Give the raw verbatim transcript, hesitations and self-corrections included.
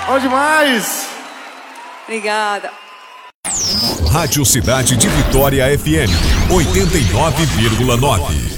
Bom demais! Obrigada. Rádio Cidade de Vitória F M, oitenta e nove vírgula nove.